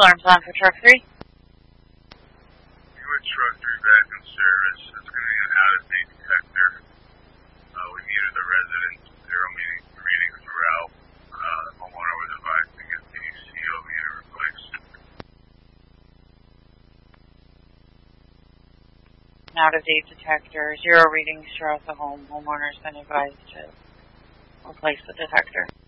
alarms on for truck 3. You with truck 3 back in service. It's going to be an out-of-date detector. We metered the residents, zero readings throughout. The homeowner was advised to get the CO meter replaced. An out-of-date detector, 0 readings throughout the home. Homeowner's been advised to replace the detector.